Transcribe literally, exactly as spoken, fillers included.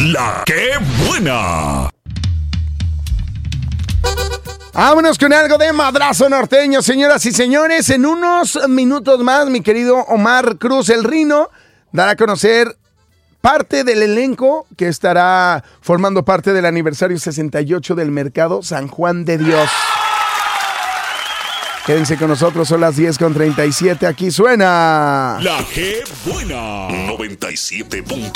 La que buena. Vámonos con algo de madrazo norteño, señoras y señores. En unos minutos más, mi querido Omar Cruz, el Rino, dará a conocer parte del elenco que estará formando parte del aniversario sesenta y ocho del Mercado San Juan de Dios. Quédense con nosotros, son las diez con treinta y siete. Aquí suena La que buena. noventa y siete punto